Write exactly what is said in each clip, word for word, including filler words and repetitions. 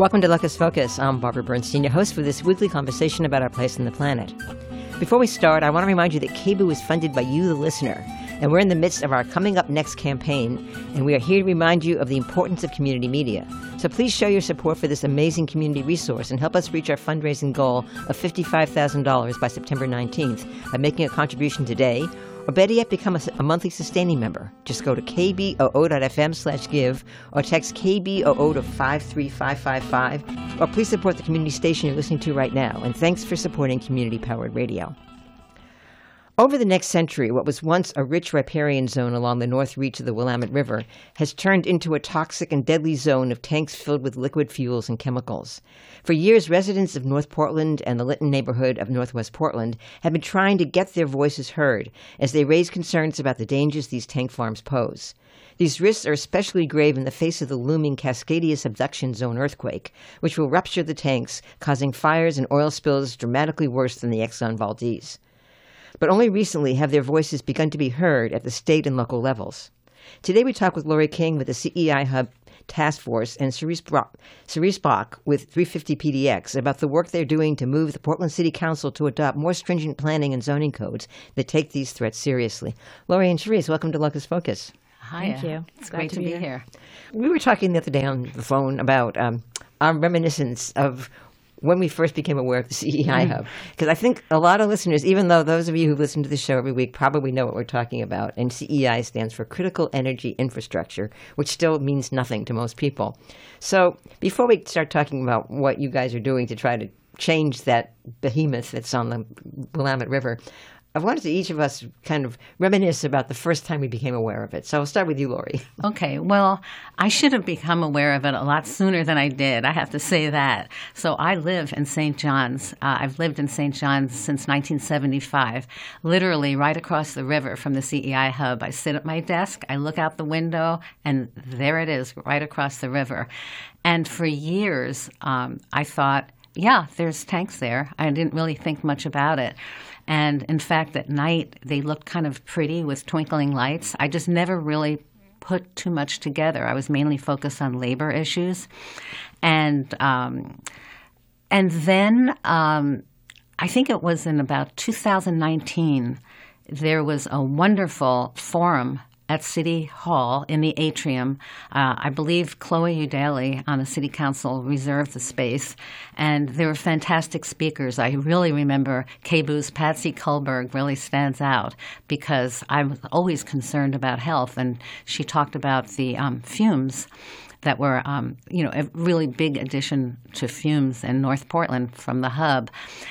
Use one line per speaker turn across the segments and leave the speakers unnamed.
Welcome to Locus Focus. I'm Barbara Bernstein, your host for this weekly conversation about our place on the planet. Before we start, I want to remind you that K B O O is funded by you, the listener, and we're in the midst of our Coming Up Next campaign, and we are here to remind you of the importance of community media. So please show your support for this amazing community resource and help us reach our fundraising goal of fifty-five thousand dollars by September nineteenth by making a contribution today, or better yet, become a, a monthly sustaining member. Just go to kboo.fm slash give or text K B O O to five three five five five, or please support the community station you're listening to right now. And thanks for supporting community-powered radio. Over the next century, what was once a rich riparian zone along the north reach of the Willamette River has turned into a toxic and deadly zone of tanks filled with liquid fuels and chemicals. For years, residents of North Portland and the Lytton neighborhood of Northwest Portland have been trying to get their voices heard as they raise concerns about the dangers these tank farms pose. These risks are especially grave in the face of the looming Cascadia subduction zone earthquake, which will rupture the tanks, causing fires and oil spills dramatically worse than the Exxon Valdez. But only recently have their voices begun to be heard at the state and local levels. Today we talk with Lori King with the C E I Hub Task Force and Cerise Brock, Cerise Bach with three fifty P D X about the work they're doing to move the Portland City Council to adopt more stringent planning and zoning codes that take these threats seriously. Lori and Cerise, welcome to Locus Focus.
Hi. Thank you. It's Glad great to, to be here. here.
We were talking the other day on the phone about um, our reminiscence of when we first became aware of the C E I Hub. Because I think a lot of listeners, even though those of you who listen to the show every week probably know what we're talking about, and C E I stands for Critical Energy Infrastructure, which still means nothing to most people. So before we start talking about what you guys are doing to try to change that behemoth that's on the Willamette River, I wanted to each of us kind of reminisce about the first time we became aware of it. So I'll start with you, Lori.
Okay. Well, I should have become aware of it a lot sooner than I did. I have to say that. So I live in Saint John's. Uh, I've lived in Saint John's since nineteen seventy-five, literally right across the river from the C E I Hub. I sit at my desk, I look out the window, and there it is, right across the river. And for years, um, I thought, yeah, there's tanks there. I didn't really think much about it. And in fact, at night, they looked kind of pretty with twinkling lights. I just never really put too much together. I was mainly focused on labor issues. And um, and then um, I think it was in about two thousand nineteen, there was a wonderful forum at City Hall in the atrium. Uh, I believe Chloe Udaley on the City Council reserved the space, and there were fantastic speakers. I really remember K B O O's Patsy Kullberg really stands out because I was always concerned about health, and she talked about the um, fumes that were, um, you know, a really big addition to fumes in North Portland from the hub.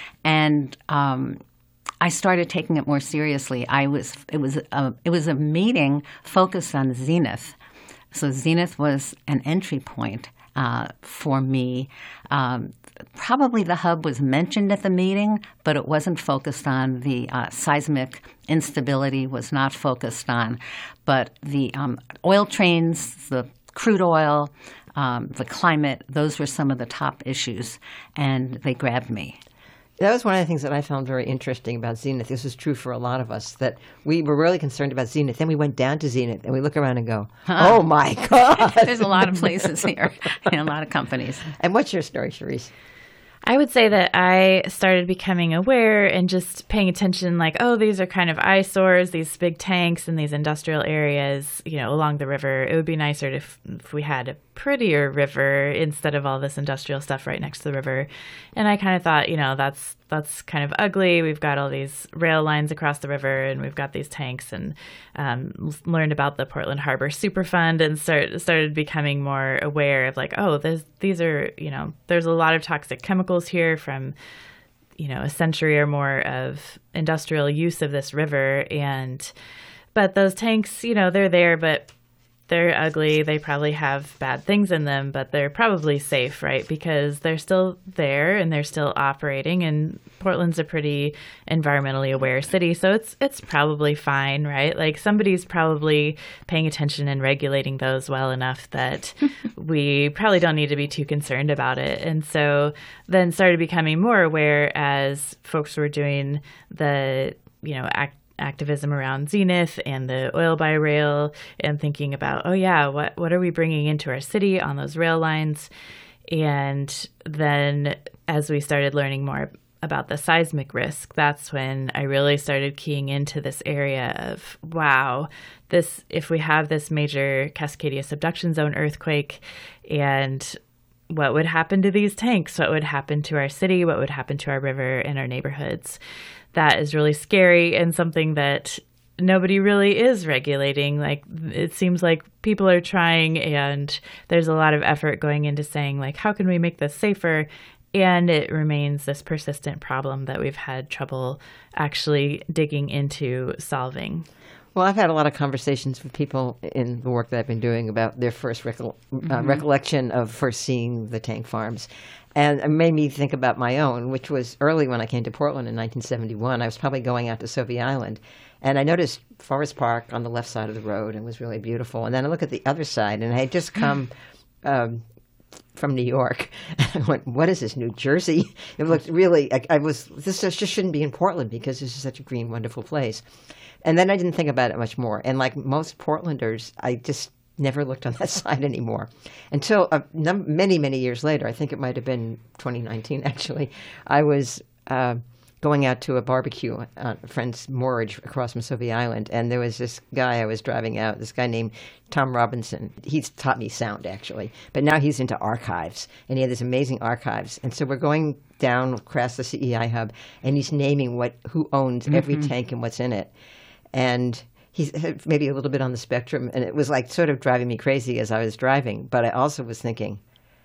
And um I started taking it more seriously. I was it was a, it was a meeting focused on Zenith. So Zenith was an entry point uh, for me. Um, probably the hub was mentioned at the meeting, but it wasn't focused on. The uh, seismic instability was not focused on. But the um, oil trains, the crude oil, um, the climate, those were some of the top issues, and they grabbed me.
That was one of the things that I found very interesting about Zenith. This was true for a lot of us, that we were really concerned about Zenith. Then we went down to Zenith, and we look around and go, huh. oh, my God.
There's a lot of places here and a lot of companies.
And what's your story, Cerise?
I would say that I started becoming aware and just paying attention, like, oh, these are kind of eyesores, these big tanks in these industrial areas, you know, along the river. It would be nicer if, if we had a prettier river instead of all this industrial stuff right next to the river. And I kind of thought, you know, that's that's kind of ugly. We've got all these rail lines across the river, and we've got these tanks, and um, learned about the Portland Harbor Superfund and start, started becoming more aware of, like, oh, there's, these are, you know, there's a lot of toxic chemicals here from, you know, a century or more of industrial use of this river. And, but those tanks, you know, they're there, but they're ugly. They probably have bad things in them, but they're probably safe, right? Because they're still there and they're still operating. And Portland's a pretty environmentally aware city, so it's it's probably fine, right? Like, somebody's probably paying attention and regulating those well enough that we probably don't need to be too concerned about it. And so then started becoming more aware as folks were doing the, you know, act. activism around Zenith and the oil by rail, and thinking about, oh yeah, what what are we bringing into our city on those rail lines? And then as we started learning more about the seismic risk, that's when I really started keying into this area of, wow, this if we have this major Cascadia subduction zone earthquake, and what would happen to these tanks? What would happen to our city? What would happen to our river and our neighborhoods? That is really scary and something that nobody really is regulating. Like, it seems like people are trying, and there's a lot of effort going into saying, like, how can we make this safer? And it remains this persistent problem that we've had trouble actually digging into solving.
Well, I've had a lot of conversations with people in the work that I've been doing about their first recol- mm-hmm. uh, recollection of first seeing the tank farms. And it made me think about my own, which was early when I came to Portland in nineteen seventy-one. I was probably going out to Sophie Island, and I noticed Forest Park on the left side of the road, and it was really beautiful. And then I look at the other side, and I had just come um, from New York. I went, what is this, New Jersey? It looked really, I, I was, this just shouldn't be in Portland because this is such a green, wonderful place. And then I didn't think about it much more. And like most Portlanders, I just never looked on that side anymore until uh, num- many, many years later. I think it might have been twenty nineteen, actually. I was uh, going out to a barbecue on a friend's moorage across from Sophie Island, and there was this guy I was driving out, this guy named Tom Robinson. He's taught me sound, actually, but now he's into archives, and he had this amazing archives. And so we're going down across the C E I hub, and he's naming what who owns mm-hmm. every tank and what's in it. And he's maybe a little bit on the spectrum, and it was like sort of driving me crazy as I was driving. But I also was thinking,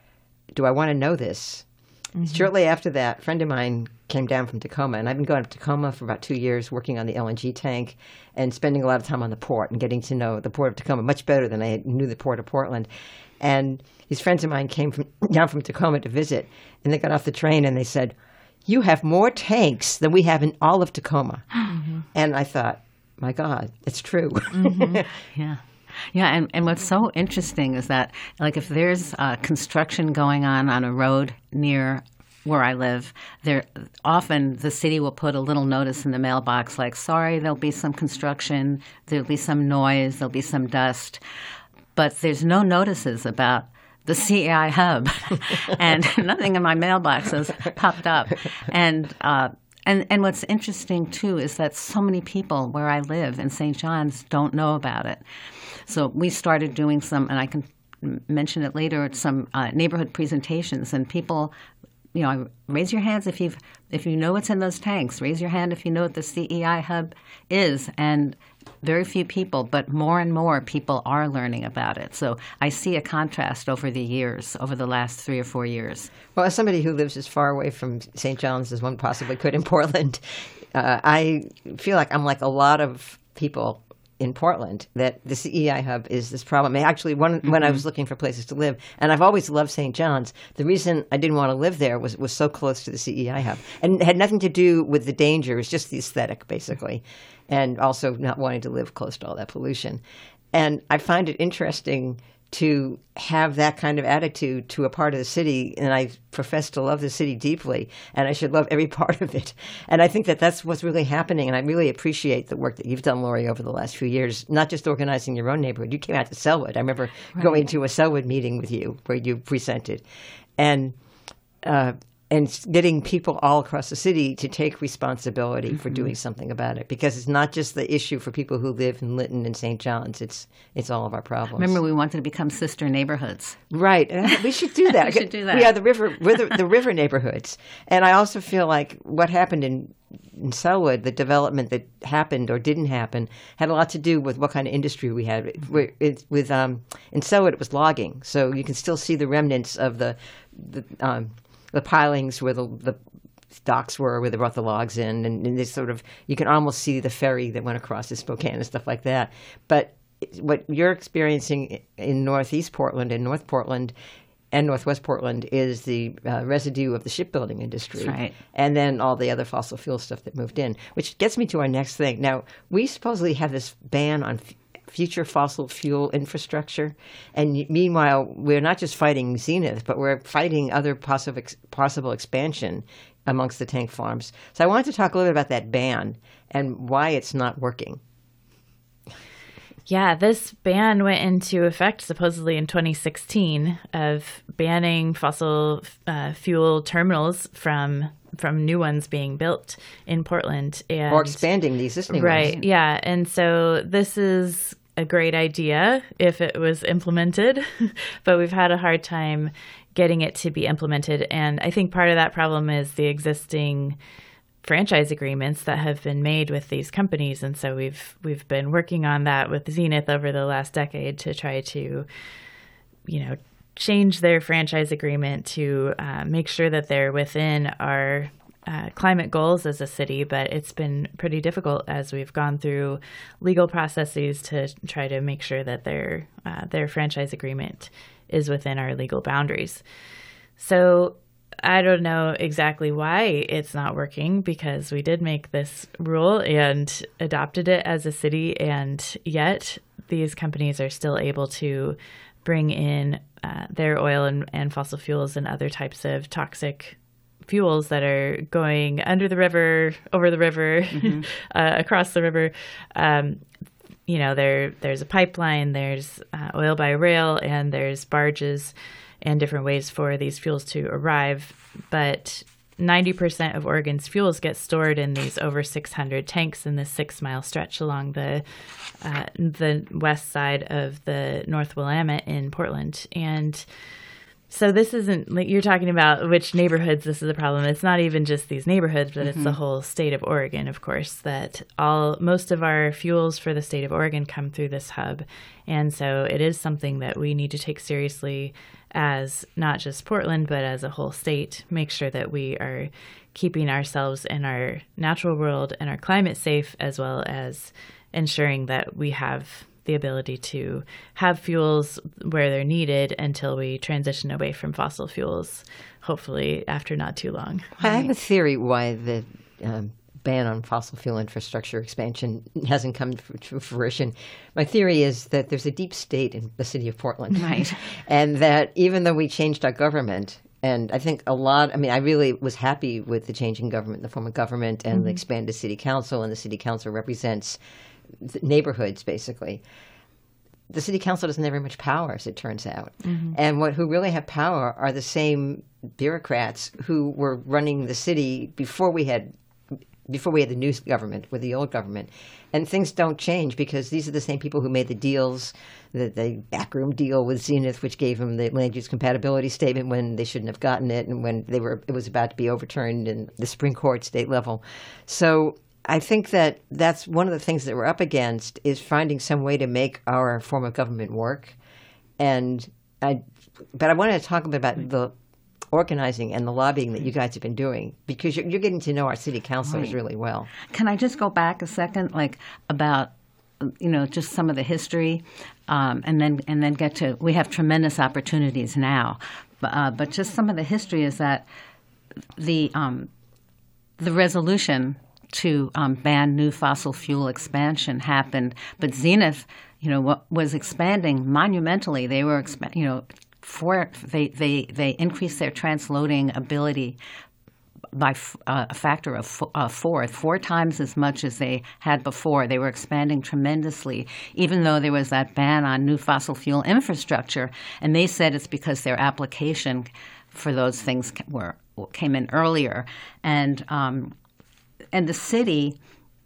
do I want to know this? Mm-hmm. Shortly after that, a friend of mine came down from Tacoma, and I've been going to Tacoma for about two years working on the L N G tank and spending a lot of time on the port and getting to know the port of Tacoma much better than I knew the port of Portland. And these friends of mine came from down from Tacoma to visit, and they got off the train and they said, you have more tanks than we have in all of Tacoma. Mm-hmm. And I thought, my God, it's true.
Mm-hmm. Yeah. Yeah, and, and what's so interesting is that, like, if there's uh, construction going on on a road near where I live, there often the city will put a little notice in the mailbox like, sorry, there'll be some construction, there'll be some noise, there'll be some dust. But there's no notices about the C E I hub, and nothing in my mailbox has popped up. And uh And and what's interesting, too, is that so many people where I live in Saint John's don't know about it. So we started doing some, and I can mention it later, some uh, neighborhood presentations. And people, you know, raise your hands if you've if you know what's in those tanks. Raise your hand if you know what the C E I hub is. And very few people, but more and more people are learning about it. So I see a contrast over the years, over the last three or four years.
Well, as somebody who lives as far away from Saint John's as one possibly could in Portland, uh, I feel like I'm like a lot of people in Portland, that the C E I hub is this problem. Actually, one, mm-hmm. when I was looking for places to live, and I've always loved Saint John's, the reason I didn't want to live there was was so close to the C E I hub. And it had nothing to do with the danger. It was just the aesthetic, basically, and also not wanting to live close to all that pollution. And I find it interesting to have that kind of attitude to a part of the city, and I profess to love the city deeply, and I should love every part of it. And I think that that's what's really happening, and I really appreciate the work that you've done, Lori, over the last few years, not just organizing your own neighborhood. You came out to Sellwood. I remember right. going to a Sellwood meeting with you where you presented. And uh, and getting people all across the city to take responsibility mm-hmm. for doing something about it, because it's not just the issue for people who live in Lytton and Saint John's. It's it's all of our problems.
Remember, we wanted to become sister neighborhoods.
Right. We should do that.
we should do that.
We are the river, river, the river neighborhoods. And I also feel like what happened in, in Sellwood, the development that happened or didn't happen, had a lot to do with what kind of industry we had. It, it, with um, in Sellwood, it was logging. So you can still see the remnants of the... the um, the pilings where the, the docks were, where they brought the logs in, and, and this sort of, you can almost see the ferry that went across to Spokane and stuff like that. But what you're experiencing in Northeast Portland and North Portland and Northwest Portland is the uh, residue of the shipbuilding industry.
That's right.
And then all the other fossil fuel stuff that moved in, which gets me to our next thing. Now, we supposedly have this ban on f- future fossil fuel infrastructure. And meanwhile, we're not just fighting Zenith, but we're fighting other possible possible expansion amongst the tank farms. So I wanted to talk a little bit about that ban and why it's not working.
Yeah, this ban went into effect supposedly in twenty sixteen of banning fossil uh, fuel terminals from from new ones being built in Portland. And,
or expanding the existing
right,
ones.
Yeah, and so this is a great idea if it was implemented, but we've had a hard time getting it to be implemented. And I think part of that problem is the existing franchise agreements that have been made with these companies. And so we've we've been working on that with Zenith over the last decade to try to, you know, change their franchise agreement to uh, make sure that they're within our Uh, climate goals as a city, but it's been pretty difficult as we've gone through legal processes to try to make sure that their uh, their franchise agreement is within our legal boundaries. So I don't know exactly why it's not working, because we did make this rule and adopted it as a city, and yet these companies are still able to bring in uh, their oil and, and fossil fuels and other types of toxic fuels that are going under the river, over the river, mm-hmm. uh, across the river. Um, you know, there there's a pipeline, there's uh, oil by rail, and there's barges and different ways for these fuels to arrive. But ninety percent of Oregon's fuels get stored in these over six hundred tanks in this six-mile stretch along the uh, the west side of the North Willamette in Portland. And so this isn't, like you're talking about which neighborhoods this is a problem. It's not even just these neighborhoods, but mm-hmm. it's the whole state of Oregon, of course, that all most of our fuels for the state of Oregon come through this hub. And so it is something that we need to take seriously as not just Portland, but as a whole state, make sure that we are keeping ourselves and our natural world and our climate safe, as well as ensuring that we have the ability to have fuels where they're needed until we transition away from fossil fuels, hopefully after not too long.
I have a theory why the um, ban on fossil fuel infrastructure expansion hasn't come to fruition. My theory is that there's a deep state in the city of Portland.
Right.
And that even though we changed our government, and I think a lot, I mean, I really was happy with the change in government, the form of government, and mm-hmm. the expanded city council, and the city council represents neighborhoods, basically. The city council doesn't have very much power, as it turns out. Mm-hmm. And what who really have power are the same bureaucrats who were running the city before we had before we had the new government, with the old government. And things don't change because these are the same people who made the deals, the, the backroom deal with Zenith, which gave them the land use compatibility statement when they shouldn't have gotten it, and when they were it was about to be overturned in the Supreme Court state level. So I think that that's one of the things that we're up against, is finding some way to make our form of government work. And I, but I wanted to talk a bit about the organizing and the lobbying that you guys have been doing, because you're, you're getting to know our city councilors
right.
really well.
Can I just go back a second, like about, you know, just some of the history, um, and then and then get to, we have tremendous opportunities now, uh, but just some of the history is that the um, the resolution to um, ban new fossil fuel expansion happened, but Zenith, you know, what was expanding monumentally. They were, exp- you know, for they they they increased their transloading ability by f- uh, a factor of f- uh, four, four times as much as they had before. They were expanding tremendously, even though there was that ban on new fossil fuel infrastructure. And they said it's because their application for those things were came in earlier, and um, and the city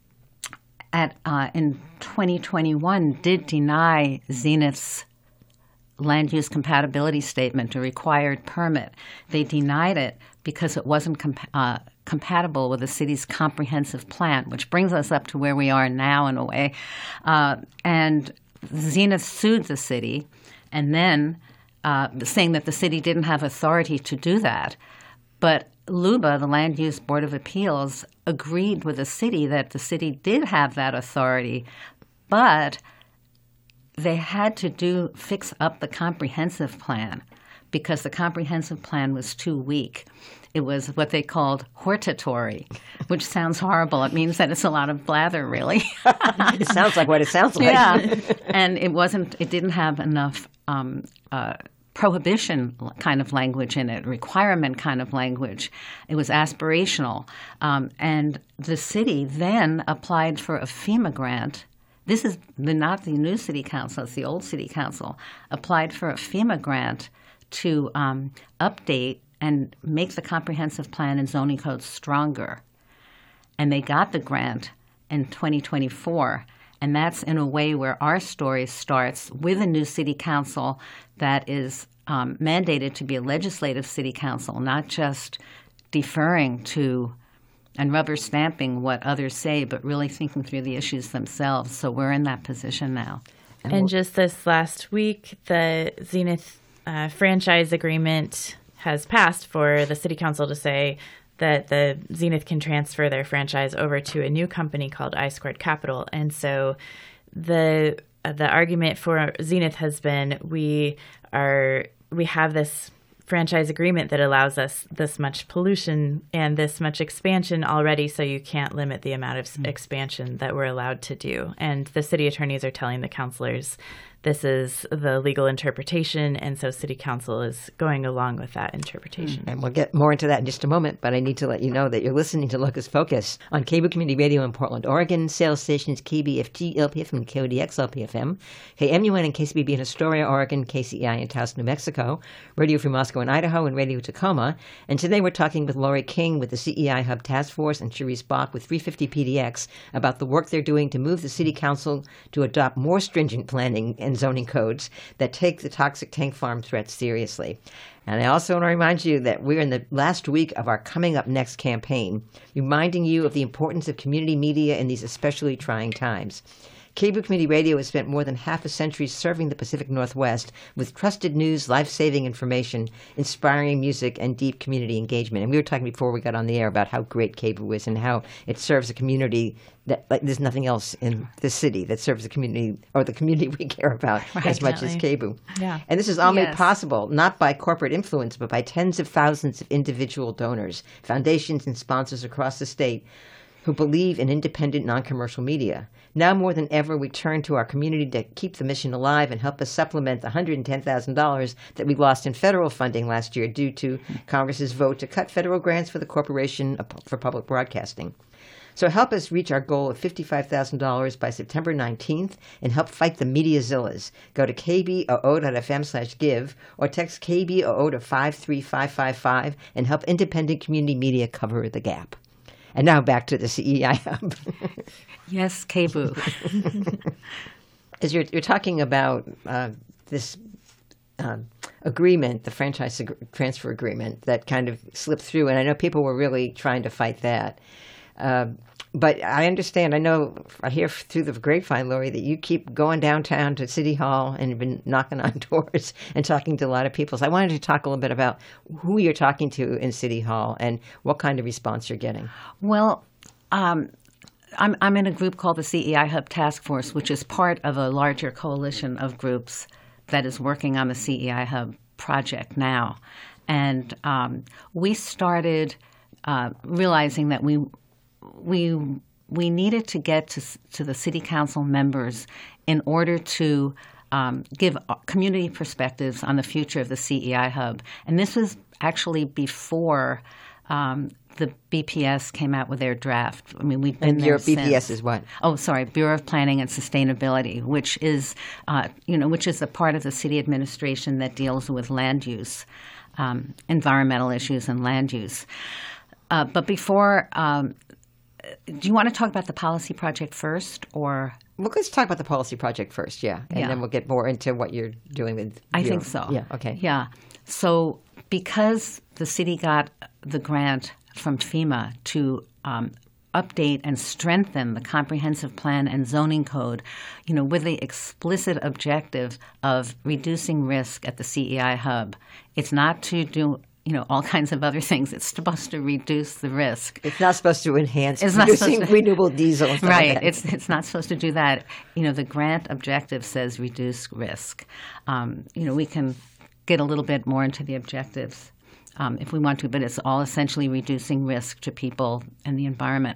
at uh, in twenty twenty-one did deny Zenith's land use compatibility statement, a required permit. They denied it because it wasn't comp- uh, compatible with the city's comprehensive plan, which brings us up to where we are now in a way. Uh, and Zenith sued the city, and then uh, saying that the city didn't have authority to do that. But LUBA, the Land Use Board of Appeals, agreed with the city that the city did have that authority, but they had to do fix up the comprehensive plan because the comprehensive plan was too weak. It was what they called hortatory, which sounds horrible. It means that it's a lot of blather, really.
It sounds like what it sounds like.
Yeah, and it wasn't. It didn't have enough um, uh, prohibition kind of language in it, requirement kind of language. It was aspirational, um, and the city then applied for a FEMA grant this is the, not the new city council, it's the old city council, applied for a FEMA grant to um, update and make the comprehensive plan and zoning code stronger. And they got the grant in twenty twenty-four. And that's in a way where our story starts with a new city council that is um, mandated to be a legislative city council, not just deferring to and rubber stamping what others say, but really thinking through the issues themselves. So we're in that position now.
And, and just this last week, the Zenith uh, franchise agreement has passed for the city council to say that the Zenith can transfer their franchise over to a new company called I Squared Capital. And so the uh, the argument for Zenith has been we are we have this franchise agreement that allows us this much pollution and this much expansion already, so you can't limit the amount of mm-hmm. expansion that we're allowed to do. And the city attorneys are telling the councilors this is the legal interpretation, and so city council is going along with that interpretation.
And we'll get more into that in just a moment, but I need to let you know that you're listening to Locus Focus on K B O Community Radio in Portland, Oregon, sales stations K B F G L P F M and K O D X L P F M, K M U N and K C B B in Astoria, Oregon, K C E I in Taos, New Mexico, Radio Free Moscow in Idaho, and Radio Tacoma. And today we're talking with Lori King with the C E I Hub Task Force and Cherise Bach with three fifty P D X about the work they're doing to move the city council to adopt more stringent planning and zoning codes that take the toxic tank farm threat seriously. And I also want to remind you that we're in the last week of our Coming Up Next campaign, reminding you of the importance of community media in these especially trying times. K B O Community Radio has spent more than half a century serving the Pacific Northwest with trusted news, life-saving information, inspiring music, and deep community engagement. And we were talking before we got on the air about how great K B O is and how it serves a community that like there's nothing else in the city that serves the community or the community we care about right, as much definitely. as K B O.
Yeah.
And this is all
yes.
made possible not by corporate influence, but by tens of thousands of individual donors, foundations, and sponsors across the state who believe in independent, non-commercial media. Now more than ever, we turn to our community to keep the mission alive and help us supplement the one hundred ten thousand dollars that we lost in federal funding last year due to Congress's vote to cut federal grants for the Corporation for Public Broadcasting. So help us reach our goal of fifty-five thousand dollars by September nineteenth and help fight the Mediazillas. Go to k b o o dot f m slash give or text K B O O to five three five five five and help independent community media cover the gap. And now back to the C E I Hub.
Yes, K B O.
As you're, you're talking about uh, this uh, agreement, the franchise ag- transfer agreement that kind of slipped through, and I know people were really trying to fight that. Uh, but I understand, I know, I hear through the grapevine, Lori, that you keep going downtown to City Hall and have been knocking on doors and talking to a lot of people. So I wanted to talk a little bit about who you're talking to in City Hall and what kind of response you're getting.
Well, um, I'm, I'm in a group called the C E I Hub Task Force, which is part of a larger coalition of groups that is working on the C E I Hub project now. And um, we started uh, realizing that we we we needed to get to, to the city council members in order to um, give community perspectives on the future of the C E I Hub. And this was actually before um, the B P S came out with their draft. I mean, we've been
and
there
your B P S
since.
is what?
Oh, sorry, Bureau of Planning and Sustainability, which is uh, you know which is a part of the city administration that deals with land use, um, environmental issues, and land use. Uh, but before. Um, Do you want to talk about the policy project first, or?
Well, let's talk about the policy project first, yeah, and
yeah.
then we'll get more into what you're doing with.
I
your,
think so.
Yeah. Okay.
Yeah. So because the city got the grant from FEMA to um, update and strengthen the comprehensive plan and zoning code, you know, with the explicit objective of reducing risk at the C E I Hub, it's not to do. You know, all kinds of other things. It's supposed to reduce the risk.
It's not supposed to enhance
it's
producing
not to,
renewable diesel. And stuff
right.
like that.
It's it's not supposed to do that. You know, the grant objective says reduce risk. Um, you know, we can get a little bit more into the objectives um, if we want to, but it's all essentially reducing risk to people and the environment.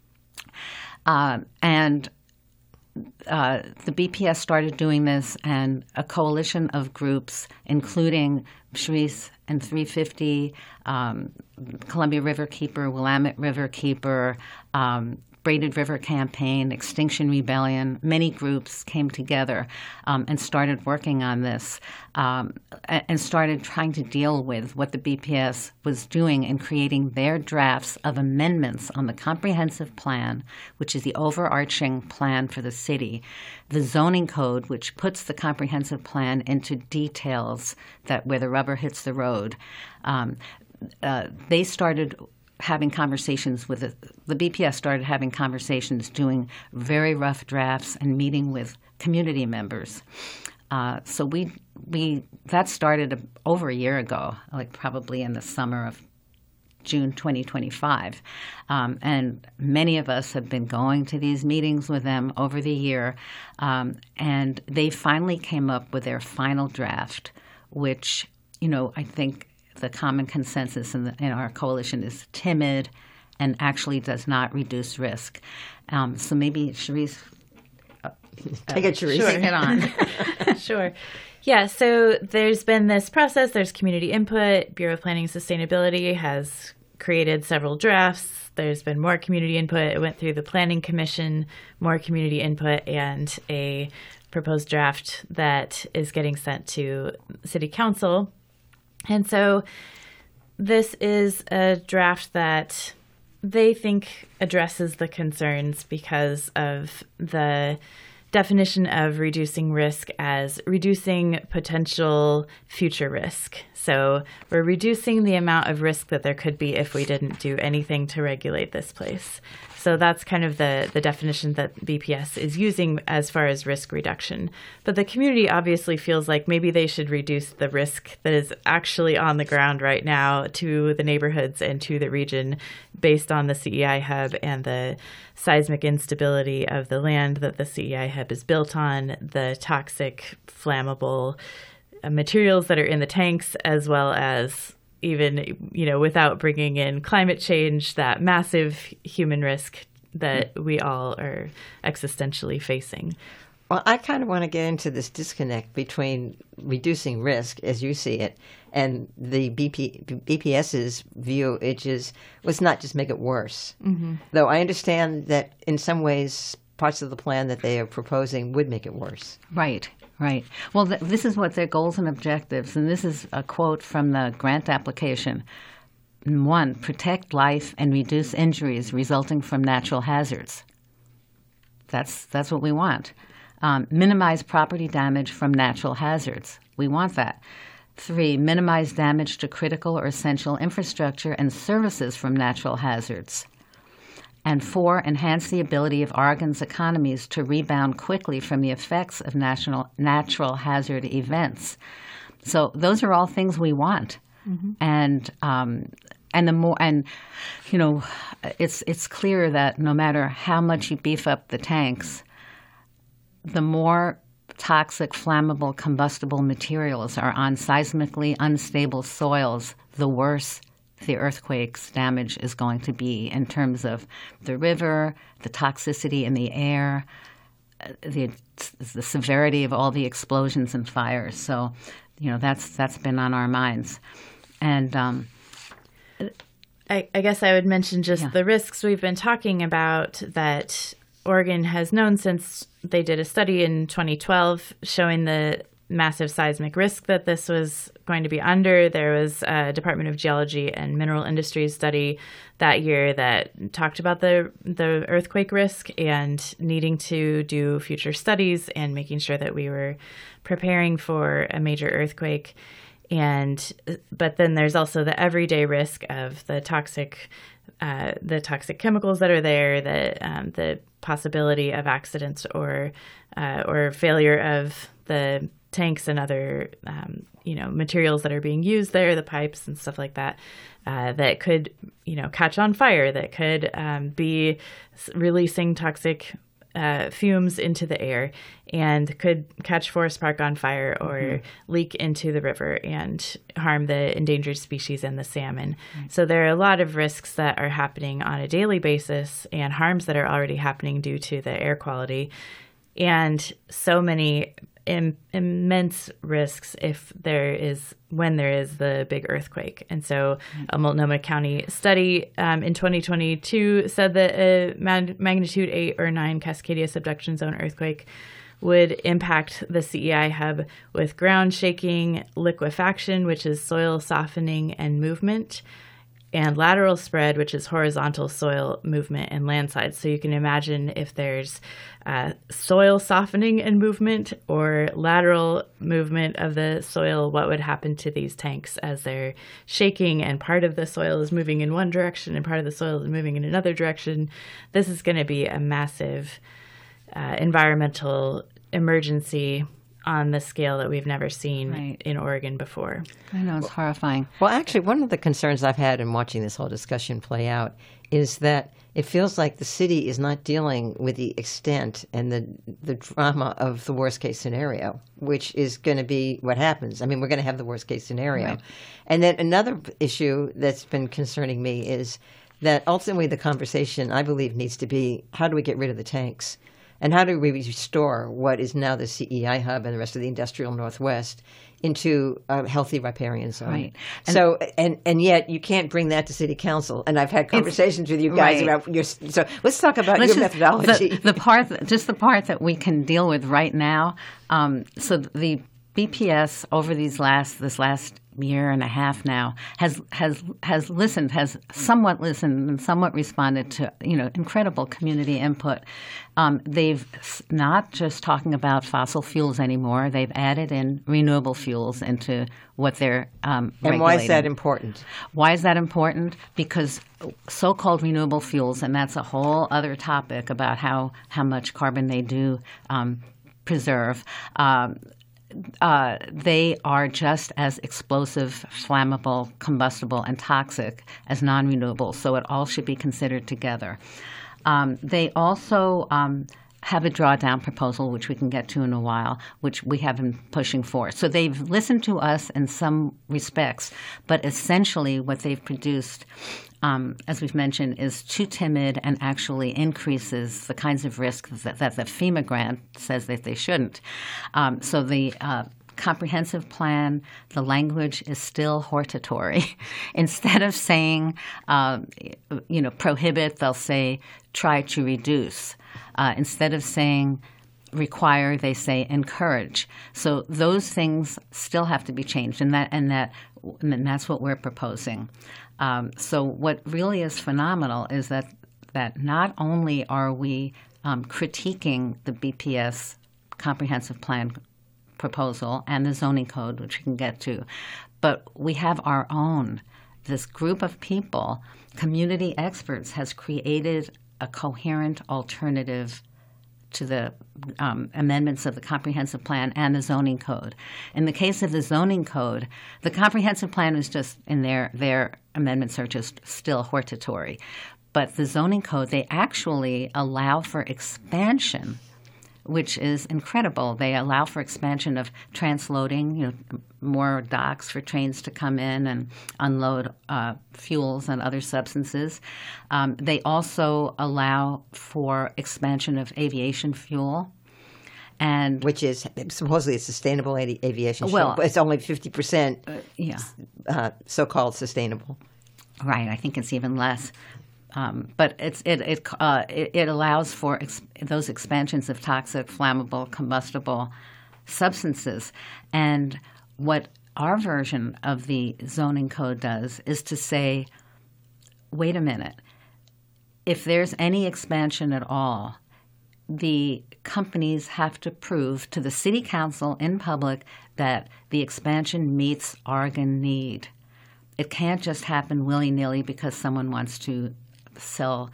Uh, and Uh, the B P S started doing this, and a coalition of groups, including Cherise and three fifty, um, Columbia River Keeper, Willamette River Keeper, um, Braided River Campaign, Extinction Rebellion, many groups came together um, and started working on this um, and started trying to deal with what the B P S was doing in creating their drafts of amendments on the comprehensive plan, which is the overarching plan for the city, the zoning code, which puts the comprehensive plan into details that where the rubber hits the road. Um, uh, they started having conversations with the, the B P S started having conversations, doing very rough drafts and meeting with community members. Uh, so we we that started over a year ago, like probably in the summer of June twenty twenty-five. Um, and many of us have been going to these meetings with them over the year. Um, and they finally came up with their final draft, which, you know, I think the common consensus in, the, in our coalition is timid and actually does not reduce risk. Um, so maybe Cherise, uh,
take it, Cherise.
Sure. Take it on.
Sure. Yeah, so there's been this process. There's community input. Bureau of Planning and Sustainability has created several drafts. There's been more community input. It went through the Planning Commission, more community input, and a proposed draft that is getting sent to City Council. And so this is a draft that they think addresses the concerns because of the definition of reducing risk as reducing potential future risk. So we're reducing the amount of risk that there could be if we didn't do anything to regulate this place. So that's kind of the, the definition that B P S is using as far as risk reduction. But the community obviously feels like maybe they should reduce the risk that is actually on the ground right now to the neighborhoods and to the region based on the C E I hub and the seismic instability of the land that the C E I hub is built on, the toxic, flammable uh, materials that are in the tanks, as well as even, you know, without bringing in climate change, that massive human risk that we all are existentially facing.
Well, I kind of want to get into this disconnect between reducing risk, as you see it, and the B P, BPS's view, which is, let's not just make it worse. Mm-hmm. Though I understand that in some ways, parts of the plan that they are proposing would make it worse.
Right. Right. Well, th- this is what their goals and objectives, and this is a quote from the grant application. One, protect life and reduce injuries resulting from natural hazards. That's that's what we want. Um, minimize property damage from natural hazards. We want that. Three, minimize damage to critical or essential infrastructure and services from natural hazards. And four, enhance the ability of Oregon's economies to rebound quickly from the effects of national, natural hazard events. So those are all things we want. Mm-hmm. And um, and the more and you know, it's it's clear that no matter how much you beef up the tanks, the more toxic, flammable, combustible materials are on seismically unstable soils, the worse the earthquake's damage is going to be in terms of the river, the toxicity in the air, the the severity of all the explosions and fires. So, you know, that's that's been on our minds. And um,
I, I guess I would mention just yeah. the risks we've been talking about that Oregon has known since they did a study in twenty twelve showing the massive seismic risk that this was going to be under. There was a Department of Geology and Mineral Industries study that year that talked about the the earthquake risk and needing to do future studies and making sure that we were preparing for a major earthquake. And but then there's also the everyday risk of the toxic uh, the toxic chemicals that are there, the um, the possibility of accidents or uh, or failure of the tanks and other, um, you know, materials that are being used there, the pipes and stuff like that, uh, that could, you know, catch on fire, that could um, be releasing toxic uh, fumes into the air and could catch forest park on fire or mm-hmm. leak into the river and harm the endangered species and the salmon. Right. So there are a lot of risks that are happening on a daily basis and harms that are already happening due to the air quality. And so many Im- immense risks if there is when there is the big earthquake. And so a Multnomah County study um, in twenty twenty-two said that a mag- magnitude eight or nine Cascadia subduction zone earthquake would impact the C E I hub with ground shaking, liquefaction, which is soil softening and movement, and lateral spread, which is horizontal soil movement and landslides. So you can imagine if there's uh, soil softening and movement or lateral movement of the soil, what would happen to these tanks as they're shaking and part of the soil is moving in one direction and part of the soil is moving in another direction. This is going to be a massive uh, environmental emergency on the scale that we've never seen
Right.
in Oregon before.
I know, it's horrifying.
Well, actually, one of the concerns I've had in watching this whole discussion play out is that it feels like the city is not dealing with the extent and the the drama of the worst case scenario, which is going to be what happens. I mean, we're going to have the worst case scenario.
Right.
And then another issue that's been concerning me is that ultimately the conversation, I believe, needs to be, how do we get rid of the tanks? And how do we restore what is now the C E I hub and the rest of the industrial Northwest into a healthy riparian zone?
Right. And
so, and and yet you can't bring that to city council. And I've had conversations with you guys
right.
about your. So let's talk about
Let's
your
just-
methodology.
The, the part, that, just the part that we can deal with right now. Um, so the B P S over these last this last year and a half now has has has listened, has somewhat listened and somewhat responded to you know incredible community input. Um, they've not just talking about fossil fuels anymore. They've added in renewable fuels into what they're um,
and why is
regulating.
that important?
Why is that important? Because so-called renewable fuels, and that's a whole other topic about how, how much carbon they do um, preserve, um, uh, they are just as explosive, flammable, combustible, and toxic as non-renewable. So it all should be considered together. Um, they also um, have a drawdown proposal, which we can get to in a while, which we have been pushing for. So they've listened to us in some respects, but essentially what they've produced, um, as we've mentioned, is too timid and actually increases the kinds of risks that, that the FEMA grant says that they shouldn't. Um, so the uh, comprehensive plan, the language is still hortatory. Instead of saying, uh, you know, prohibit, they'll say try to reduce. Uh, instead of saying require, they say encourage. So those things still have to be changed, and that and that and that's what we're proposing. Um, so what really is phenomenal is that that not only are we um, critiquing the B P S comprehensive plan proposal and the zoning code, which we can get to, but we have our own. This group of people, community experts, has created a coherent alternative to the um, amendments of the comprehensive plan and the zoning code. In the case of the zoning code, the comprehensive plan is just in their their amendments are just still hortatory, but the zoning code, they actually allow for expansion, which is incredible. They allow for expansion of transloading, you know, more docks for trains to come in and unload uh, fuels and other substances. Um, they also allow for expansion of aviation fuel. And
Which is supposedly a sustainable avi- aviation fuel,
Well,
but it's only fifty percent
uh, yeah,
uh, so-called sustainable.
right. I think it's even less. Um, but it's, it it, uh, it it allows for ex- those expansions of toxic, flammable, combustible substances. And what our version of the zoning code does is to say, wait a minute, if there's any expansion at all, the companies have to prove to the city council in public that the expansion meets Oregon need. It can't just happen willy-nilly because someone wants to sell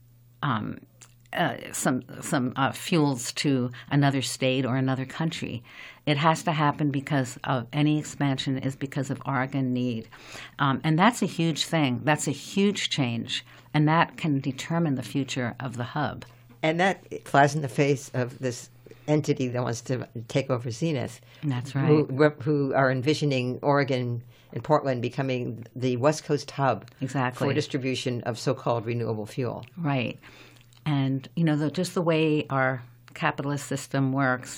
um, uh, some some uh, fuels to another state or another country. It has to happen because of any expansion is because of Oregon need. Um, and that's a huge thing. That's a huge change. And that can determine the future of the hub.
And that flies in the face of this entity that wants to take over Zenith.
That's right.
Who, who are envisioning Oregon and Portland becoming the West Coast hub
Exactly.
for distribution of so-called renewable fuel.
Right. And, you know, the, just the way our capitalist system works,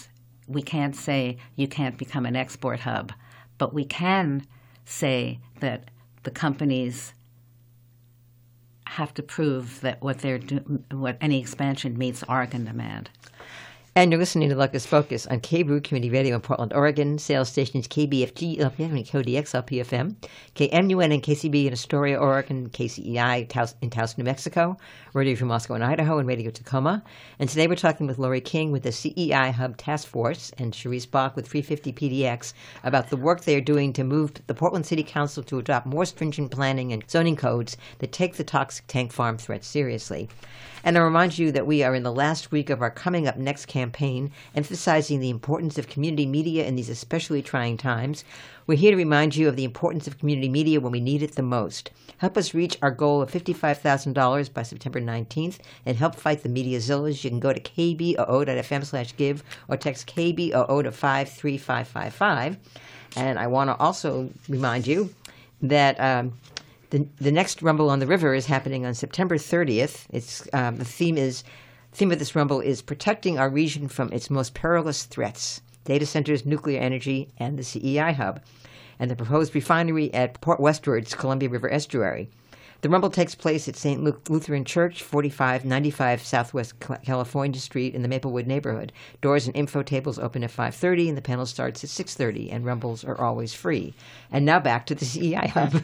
we can't say you can't become an export hub, but we can say that the companies have to prove that what they're do- what any expansion meets Oregon demand.
And you're listening to Locust Focus on K B O O Community Radio in Portland, Oregon. Sales stations K B F G L P F M and K O D X L P F M, K M U N and K C B in Astoria, Oregon, K C E I in Taos, New Mexico, Radio from Moscow and Idaho, and Radio Tacoma. And today we're talking with Lori King with the C E I Hub Task Force and Cherise Bach with three fifty P D X about the work they are doing to move the Portland City Council to adopt more stringent planning and zoning codes that take the toxic tank farm threat seriously. And I remind you that we are in the last week of our Coming Up Next campaign, emphasizing the importance of community media in these especially trying times. We're here to remind you of the importance of community media when we need it the most. Help us reach our goal of fifty-five thousand dollars by September nineteenth and help fight the Mediazillas. You can go to k b o o dot f m slash give or text K B O O to five three five five five. And I want to also remind you that Um, The, the next Rumble on the River is happening on September thirtieth. It's um, the theme is theme of this Rumble is protecting our region from its most perilous threats: data centers, nuclear energy, and the C E I hub, and the proposed refinery at Port Westward's Columbia River Estuary. The Rumble takes place at Saint Luke Lutheran Church, forty-five ninety-five Southwest California Street in the Maplewood neighborhood. Doors and info tables open at five thirty, and the panel starts at six thirty, and Rumbles are always free. And now back to the C E I hub.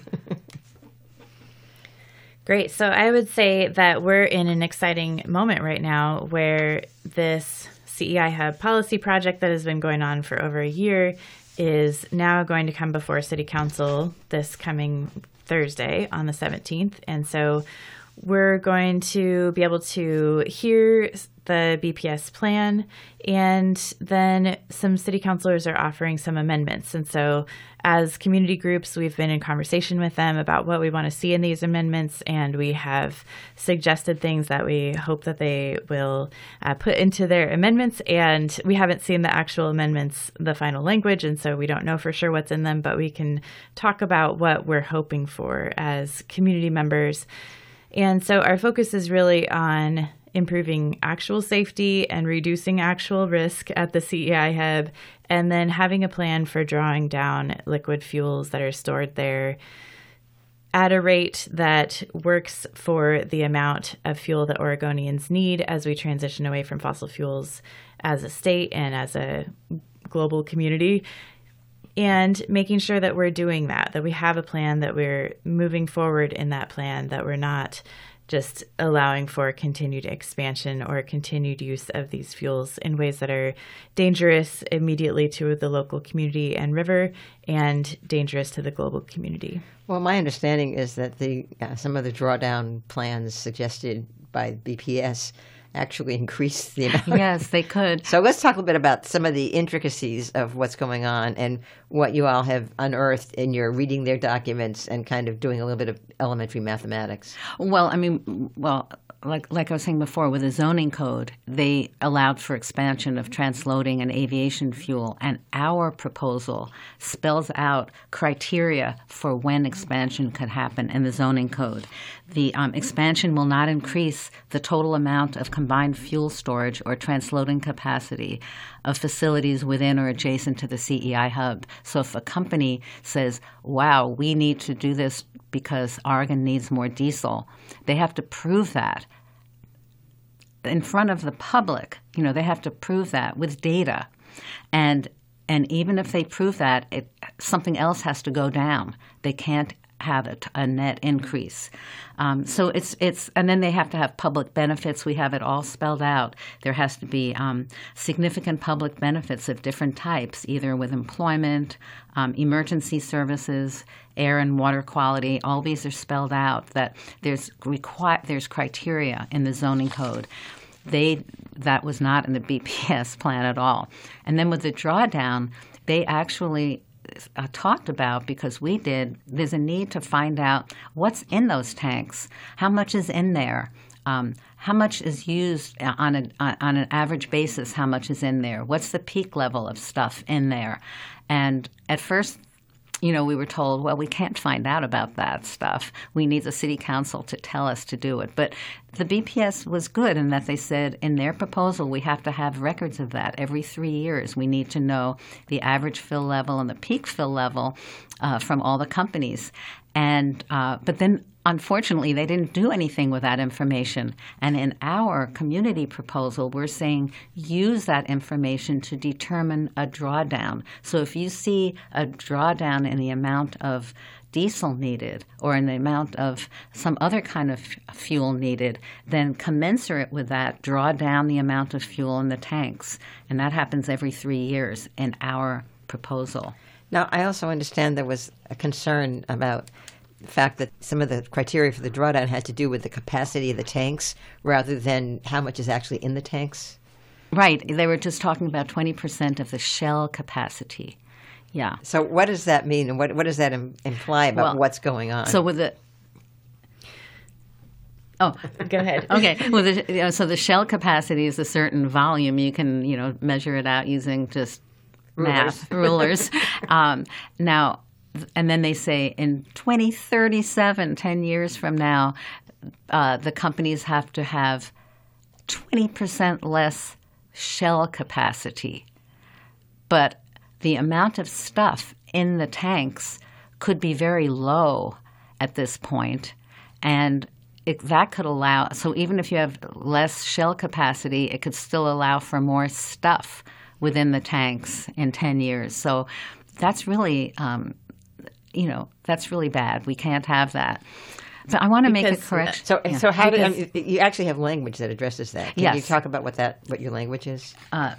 Great. So I would say that we're in an exciting moment right now where this C E I Hub policy project that has been going on for over a year is now going to come before City Council this coming Thursday on the seventeenth. And so we're going to be able to hear the B P S plan, and then some city councilors are offering some amendments. And so as community groups, we've been in conversation with them about what we want to see in these amendments, and we have suggested things that we hope that they will uh, put into their amendments. And we haven't seen the actual amendments, the final language, and so we don't know for sure what's in them, but we can talk about what we're hoping for as community members. And so our focus is really on improving actual safety and reducing actual risk at the C E I hub, and then having a plan for drawing down liquid fuels that are stored there at a rate that works for the amount of fuel that Oregonians need as we transition away from fossil fuels as a state and as a global community. And making sure that we're doing that, that we have a plan, that we're moving forward in that plan, that we're not just allowing for continued expansion or continued use of these fuels in ways that are dangerous immediately to the local community and river and dangerous to the global community.
Well, my understanding is that the uh, some of the drawdown plans suggested by B P S actually increase the amount.
Yes, they could.
So let's talk a little bit about some of the intricacies of what's going on and what you all have unearthed in your reading their documents and kind of doing a little bit of elementary mathematics.
Well, I mean, well, like like I was saying before, with the zoning code, they allowed for expansion of transloading and aviation fuel, and our proposal spells out criteria for when expansion could happen in the zoning code. The um, expansion will not increase the total amount of combined fuel storage or transloading capacity of facilities within or adjacent to the C E I hub. So if a company says, wow, we need to do this because Oregon needs more diesel, they have to prove that in front of the public. You know, they have to prove that with data. And and even if they prove that, it, something else has to go down. They can't have a, a net increase. Um, so it's it's and then they have to have public benefits. We have it all spelled out. There has to be um, significant public benefits of different types, either with employment, um, emergency services, air and water quality. All these are spelled out. That there's requi- there's criteria in the zoning code. They that was not in the B P S plan at all. And then with the drawdown, they actually Uh, talked about, because we did, there's a need to find out what's in those tanks, how much is in there, um, how much is used on, a, on an average basis, how much is in there, what's the peak level of stuff in there. And at first you know, we were told, well, we can't find out about that stuff. We need the city council to tell us to do it. But the B P S was good in that they said in their proposal we have to have records of that every three years. We need to know the average fill level and the peak fill level uh, from all the companies. And uh, but then, unfortunately, they didn't do anything with that information. And in our community proposal, we're saying use that information to determine a drawdown. So if you see a drawdown in the amount of diesel needed or in the amount of some other kind of fuel needed, then commensurate with that, draw down the amount of fuel in the tanks. And that happens every three years in our proposal.
Now, I also understand there was a concern about the fact that some of the criteria for the drawdown had to do with the capacity of the tanks rather than how much is actually in the tanks.
Right. They were just talking about twenty percent of the shell capacity. Yeah.
So what does that mean, and what, what does that im- imply about
well,
what's going on?
So with the Oh,
go ahead.
Okay. Well, the, you know, so the shell capacity is a certain volume. You can, you know, measure it out using just
Rulers.
math rulers. um, now, and then they say in twenty thirty-seven, ten years from now, uh, the companies have to have twenty percent less shell capacity. But the amount of stuff in the tanks could be very low at this point, and it, that could allow – so even if you have less shell capacity, it could still allow for more stuff within the tanks in ten years. So that's really um, – you know, that's really bad. We can't have that. So I want to make a correction.
So,
yeah.
so how do I mean, you actually have language that addresses that? Can
yes.
you talk about what that what your language is?
Uh,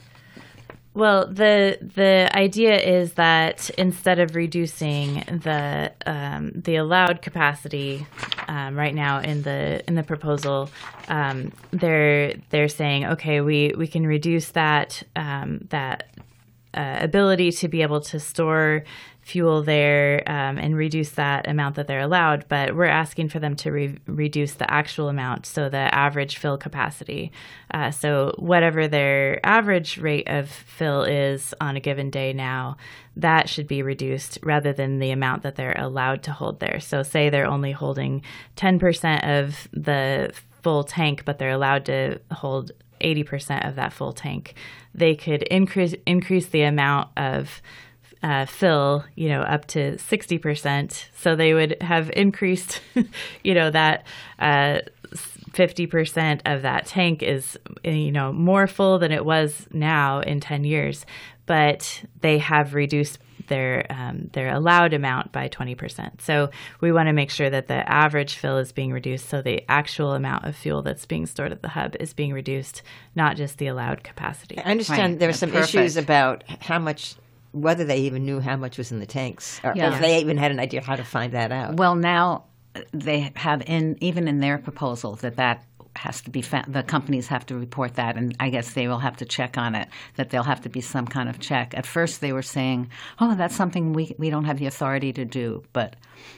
Well, the the idea is that instead of reducing the um, the allowed capacity um, right now in the in the proposal, um, they're they're saying, okay, we, we can reduce that um, that uh, ability to be able to store fuel there um, and reduce that amount that they're allowed, but we're asking for them to re- reduce the actual amount, so the average fill capacity. Uh, so whatever their average rate of fill is on a given day now, that should be reduced rather than the amount that they're allowed to hold there. So say they're only holding ten percent of the full tank, but they're allowed to hold eighty percent of that full tank. They could increase increase the amount of Uh, fill, you know, up to sixty percent. So they would have increased, you know, that uh, fifty percent of that tank is, you know, more full than it was now in ten years. But they have reduced their um, their allowed amount by twenty percent. So we want to make sure that the average fill is being reduced, so the actual amount of fuel that's being stored at the hub is being reduced, not just the allowed capacity.
I understand
Right.
there are
That's
some
perfect.
issues about how much, whether they even knew how much was in the tanks, or
Yeah.
if they even had an idea how to find that out.
well, now they have in even in their proposal that that has to be fa- the companies have to report that, and I guess they will have to check on it, that there'll have to be some kind of check. At first they were saying, oh, that's something we we don't have the authority to do, but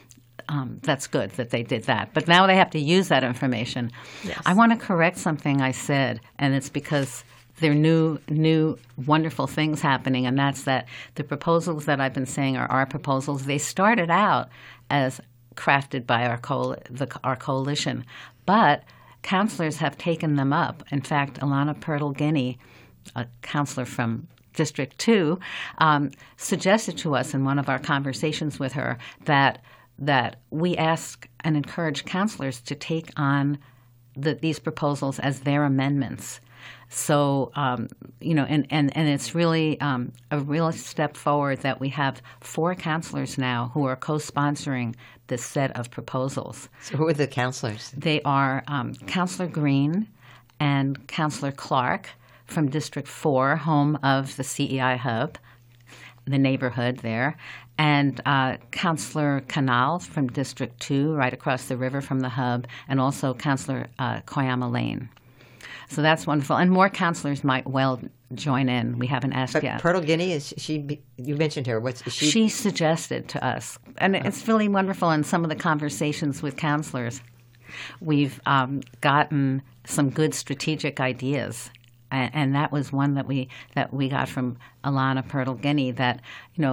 um, that's good that they did that. But now they have to use that information.
Yes.
I want to correct something I said, and it's because there are new, new wonderful things happening, and that's that the proposals that I've been saying are our proposals. They started out as crafted by our, coal- the, our coalition, but councilors have taken them up. In fact, Alana Purtle-Guinea, a councilor from District two, um, suggested to us in one of our conversations with her that that we ask and encourage councilors to take on the, these proposals as their amendments. So, um, you know, and, and, and it's really um, a real step forward that we have four counselors now who are co-sponsoring this set of proposals.
So who are the counselors?
They are um, Councillor Green and Councillor Clark from District four, home of the C E I Hub, the neighborhood there, and uh, Councillor Canal from District two, right across the river from the hub, and also Councillor uh, Koyama Lane. So that's wonderful. And more counselors might well join in. We haven't asked
But
yet.
Purtle-Guinea, is she? You mentioned her. What's is she?
She suggested to us, and it's really wonderful in some of the conversations with counselors. We've um, gotten some good strategic ideas, and, and that was one that we that we got from Alana Purtle-Guinea, that, you know,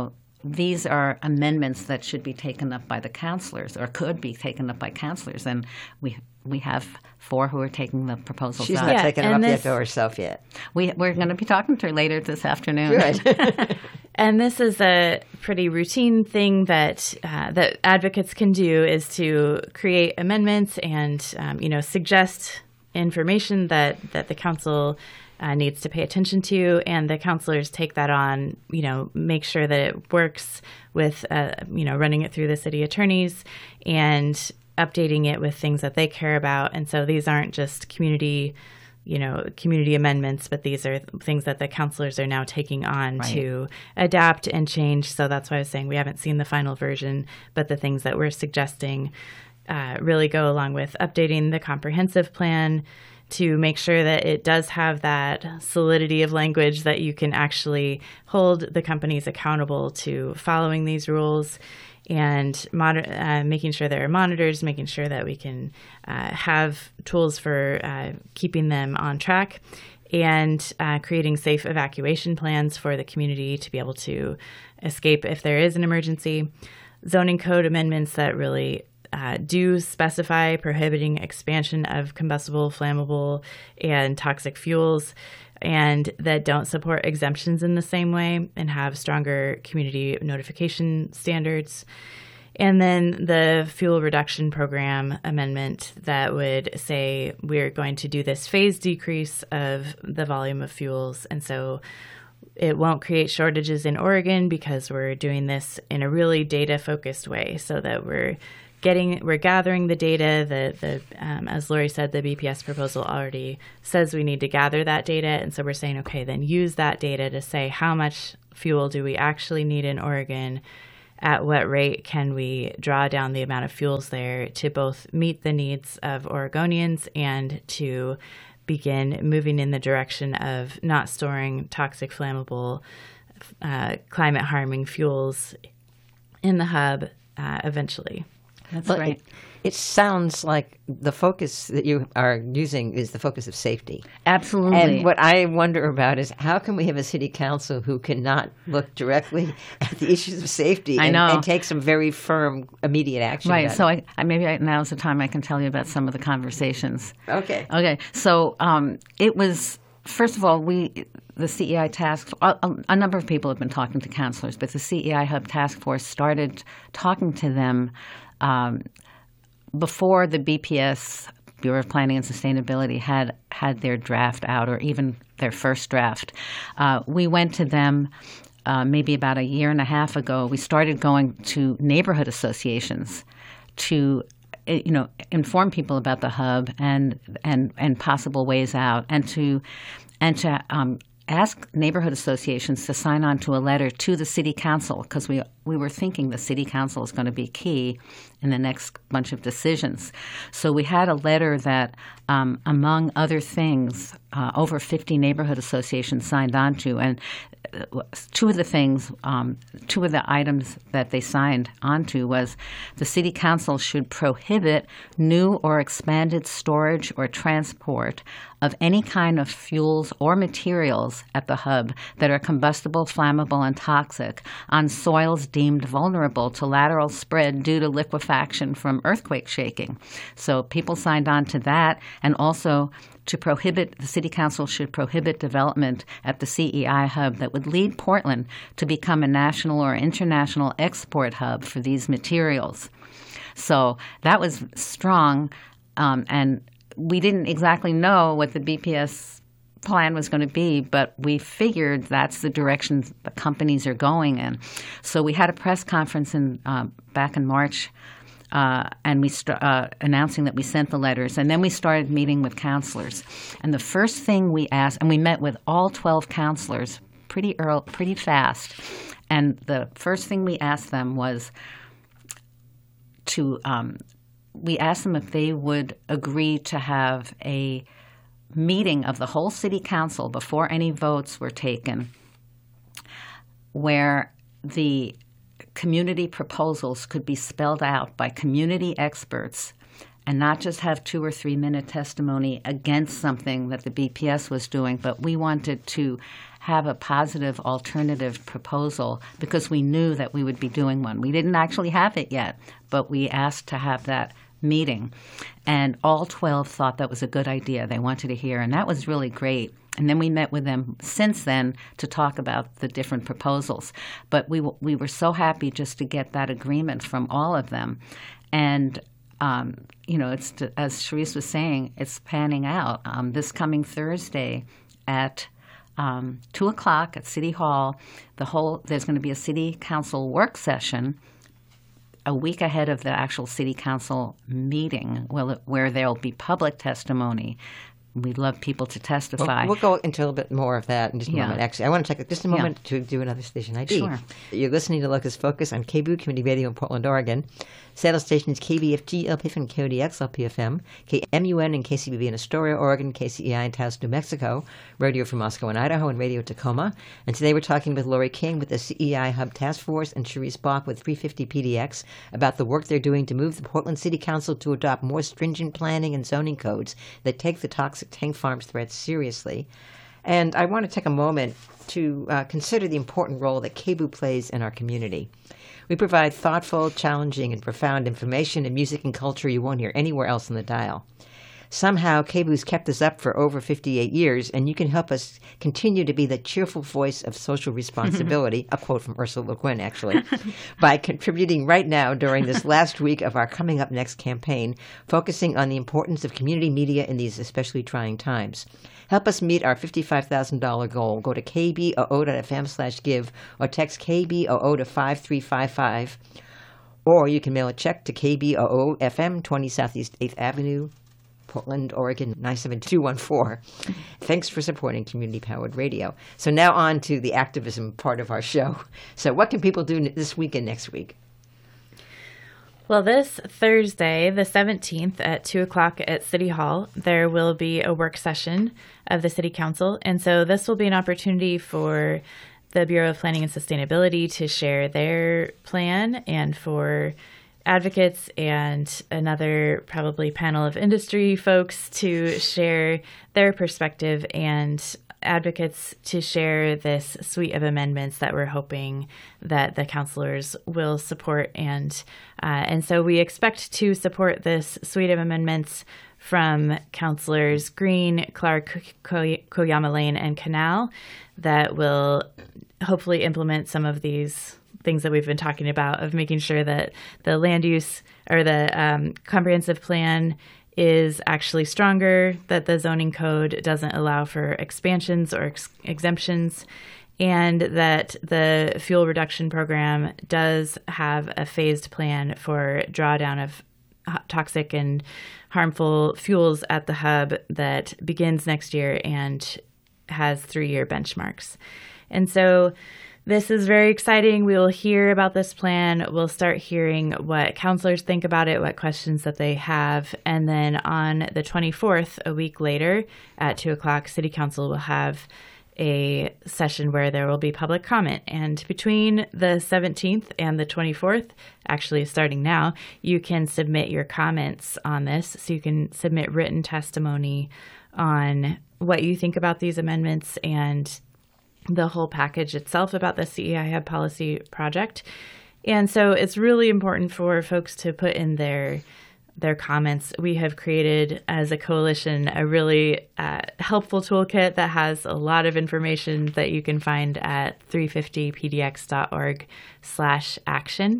these are amendments that should be taken up by the councilors or could be taken up by councilors. And we we have four who are taking the proposals
She's
up.
not
Yeah,
taking them
and
up
this-
yet to herself yet.
We, we're going to be talking to her later this afternoon.
Good.
And this is a pretty routine thing that uh, that advocates can do, is to create amendments and um, you know suggest information that that the council uh, needs to pay attention to, and the councilors take that on. You know, make sure that it works with uh, you know running it through the city attorneys and updating it with things that they care about. And so these aren't just community. you know, community amendments, but these are things that the councilors are now taking on
Right.
to adapt and change. So that's why I was saying we haven't seen the final version, but the things that we're suggesting uh, really go along with updating the comprehensive plan to make sure that it does have that solidity of language that you can actually hold the companies accountable to following these rules, and moder- uh, making sure there are monitors, making sure that we can uh, have tools for uh, keeping them on track, and uh, creating safe evacuation plans for the community to be able to escape if there is an emergency. Zoning code amendments that really uh, do specify prohibiting expansion of combustible, flammable, and toxic fuels, and that don't support exemptions in the same way and have stronger community notification standards. And then the fuel reduction program amendment that would say we're going to do this phased decrease of the volume of fuels. And so it won't create shortages in Oregon because we're doing this in a really data-focused way, so that we're Getting, we're gathering the data. The, the um, as Lori said, the B P S proposal already says we need to gather that data, and so we're saying, okay, then use that data to say how much fuel do we actually need in Oregon, at what rate can we draw down the amount of fuels there to both meet the needs of Oregonians and to begin moving in the direction of not storing toxic, flammable, uh, climate-harming fuels in the hub uh, eventually.
That's
Well,
right.
It, it sounds like the focus that you are using is the focus of safety.
Absolutely.
And what I wonder about is how can we have a city council who cannot look directly at the issues of safety
I
and,
know.
and take some very firm, immediate action?
Right.
about
So
it?
I, I maybe I, now's the time I can tell you about some of the conversations.
Okay.
Okay. So um, it was, first of all, we, the C E I task, a, a number of people have been talking to counselors, but the C E I Hub Task Force started talking to them um, before the B P S, Bureau of Planning and Sustainability, had had their draft out, or even their first draft. Uh, we went to them uh, maybe about a year and a half ago. We started going to neighborhood associations to you know, inform people about the hub and and and possible ways out, and to and to um, ask neighborhood associations to sign on to a letter to the city council, because we we were thinking the city council is going to be key in the next bunch of decisions. So we had a letter that, um, among other things, uh, over fifty neighborhood associations signed on to, and two of the things, um, two of the items that they signed onto was the city council should prohibit new or expanded storage or transport of any kind of fuels or materials at the hub that are combustible, flammable, and toxic on soils deemed vulnerable to lateral spread due to liquefaction from earthquake shaking. So people signed on to that, and also to prohibit, the city council should prohibit development at the C E I hub that would lead Portland to become a national or international export hub for these materials. So that was strong, um, and we didn't exactly know what the B P S plan was going to be, but we figured that's the direction the companies are going in. So we had a press conference in uh, back in March, uh, and we st- uh, announcing that we sent the letters, and then we started meeting with counselors. And the first thing we asked, and we met with all twelve counselors pretty early, pretty fast, and the first thing we asked them was to um, we asked them if they would agree to have a meeting of the whole city council before any votes were taken, where the community proposals could be spelled out by community experts and not just have two or three minute testimony against something that the B P S was doing, but we wanted to have a positive alternative proposal because we knew that we would be doing one. We didn't actually have it yet, but we asked to have that meeting. And all twelve thought that was a good idea. They wanted to hear, and that was really great. And then we met with them since then to talk about the different proposals. But we w- we were so happy just to get that agreement from all of them. And, um, you know, it's to, as Cherise was saying, it's panning out. Um, this coming Thursday at um, two o'clock at City Hall, the whole there's going to be a City Council work session a week ahead of the actual City Council meeting where, where there will be public testimony. We'd love people to testify.
We'll, we'll go into a little bit more of that in just a
Yeah.
moment. Actually, I want to take just a moment
Yeah.
to do another station I D.
Sure.
You're listening to Locus Focus on K B U Community Radio in Portland, Oregon. Satellite stations K B F G L P F and K O D X L P F M, K M U N and K C B B in Astoria, Oregon, K C E I in Taos, New Mexico, Radio from Moscow and Idaho, and Radio Tacoma. And today we're talking with Lori King with the C E I Hub Task Force and Cherise Bach with three fifty P D X about the work they're doing to move the Portland City Council to adopt more stringent planning and zoning codes that take the toxic tank farms threat seriously. And I want to take a moment to uh, consider the important role that K B U plays in our community. We provide thoughtful, challenging, and profound information and music and culture you won't hear anywhere else on the dial. Somehow, K B U's kept us up for over fifty-eight years, and you can help us continue to be the cheerful voice of social responsibility, a quote from Ursula Le Guin, actually, by contributing right now during this last week of our Coming Up Next campaign, focusing on the importance of community media in these especially trying times. Help us meet our fifty-five thousand dollars goal. Go to k b o o dot f m slash give or text K B O O to five three five five, or you can mail a check to K B O O F M, twenty Southeast eighth Avenue, Portland, Oregon, nine seven two one four. Thanks for supporting community-powered radio. So now on to the activism part of our show. So what can people do this week and next week?
Well, this Thursday, the seventeenth at two o'clock at City Hall, there will be a work session of the City Council. And so this will be an opportunity for the Bureau of Planning and Sustainability to share their plan, and for advocates and another probably panel of industry folks to share their perspective, and advocates to share this suite of amendments that we're hoping that the councilors will support. And uh, and so we expect to support this suite of amendments from Councilors Green, Clark, Koyama Lane, and Canal that will hopefully implement some of these things that we've been talking about, of making sure that the land use or the um, comprehensive plan is actually stronger, that the zoning code doesn't allow for expansions or ex- exemptions, and that the fuel reduction program does have a phased plan for drawdown of toxic and harmful fuels at the hub that begins next year and has three-year benchmarks. And so this is very exciting. We will hear about this plan. We'll start hearing what councilors think about it, what questions that they have. And then on the twenty-fourth, a week later at two o'clock, City Council will have a session where there will be public comment. And between the seventeenth and the twenty-fourth, actually starting now, you can submit your comments on this. So you can submit written testimony on what you think about these amendments and the whole package itself about the C E I Hub policy project. And so it's really important for folks to put in their their comments. We have created as a coalition a really uh, helpful toolkit that has a lot of information that you can find at three fifty p d x dot org slash action.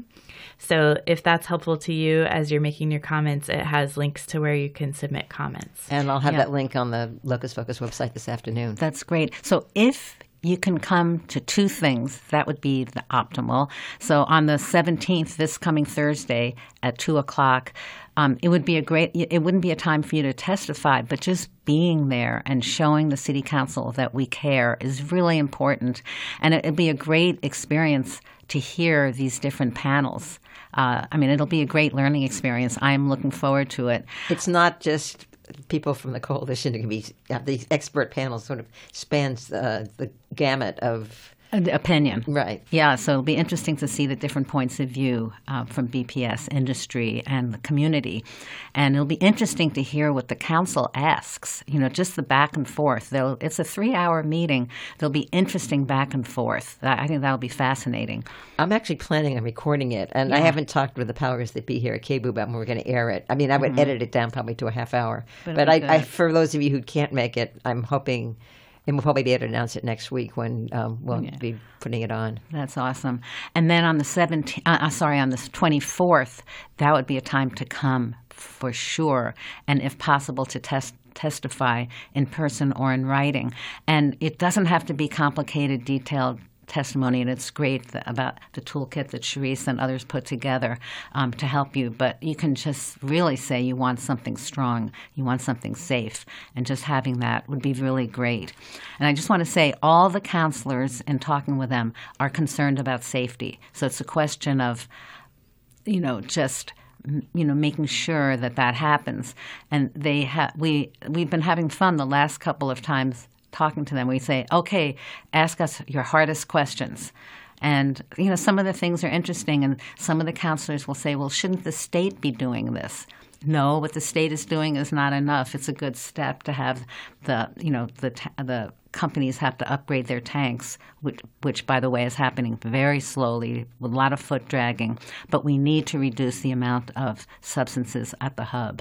So if that's helpful to you as you're making your comments, it has links to where you can submit comments.
And I'll have
Yeah.
that link on the Locus Focus website this afternoon.
That's great. So if you can come to two things, that would be the optimal. So on the seventeenth, this coming Thursday at two o'clock, um, it would be a great, it wouldn't be a time for you to testify, but just being there and showing the City Council that we care is really important. And it would be a great experience to hear these different panels. Uh, I mean, it'll be a great learning experience. I'm looking forward to it.
It's not just people from the coalition. It can be uh, the expert panel sort of spans uh, the gamut of
An opinion.
Right.
Yeah, so it'll be interesting to see the different points of view uh, from B P S, industry, and the community. And it'll be interesting to hear what the council asks, you know, just the back and forth. They'll, it's a three-hour meeting. There'll be interesting back and forth. I think that'll be fascinating.
I'm actually planning on recording it, and
Yeah.
I haven't talked with the powers that be here at K B O about when we're going to air it. I mean, I would
Mm-hmm.
edit it down probably to a half hour.
But
But,
it'll
I,
be
I,
good.
for those of you who can't make it, I'm hoping, and we'll probably be able to announce it next week when um, we'll
Yeah.
be putting it on.
That's awesome. And then on the seventeenth, uh, uh, sorry, on the twenty-fourth, that would be a time to come for sure, and if possible to test testify in person or in writing. And it doesn't have to be complicated, detailed testimony, and it's great th- about the toolkit that Sharice and others put together um, to help you. But you can just really say you want something strong, you want something safe, and just having that would be really great. And I just want to say all the counselors, in talking with them, are concerned about safety. So it's a question of, you know, just you know, making sure that that happens. And they ha- we we've been having fun the last couple of times talking to them. We say, okay, ask us your hardest questions. And, you know, some of the things are interesting, and some of the counselors will say, well, shouldn't the state be doing this? No, what the state is doing is not enough. It's a good step to have the, you know, the ta- the companies have to upgrade their tanks, which, which, by the way, is happening very slowly with a lot of foot dragging. But we need to reduce the amount of substances at the hub.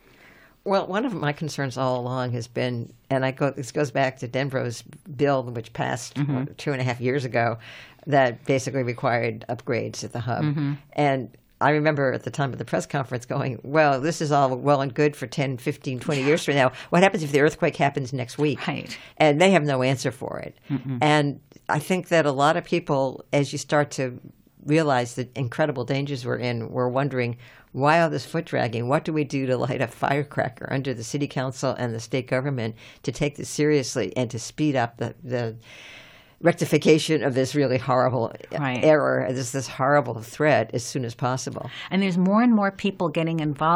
Well, one of my concerns all along has been, and I go, this goes back to Denbro's bill, which passed
Mm-hmm.
what, two and a half years ago, that basically required upgrades at the hub.
Mm-hmm.
And I remember at the time of the press conference going, well, this is all well and good for ten, fifteen, twenty years from now. What happens if the earthquake happens next week?
Right.
And they have no answer for it.
Mm-mm.
And I think that a lot of people, as you start to realize the incredible dangers we're in, we're wondering, why all this foot dragging? What do we do to light a firecracker under the city council and the state government to take this seriously and to speed up the, the rectification of this really horrible
Right.
error, this this horrible threat as soon as possible?
And there's more and more people getting involved.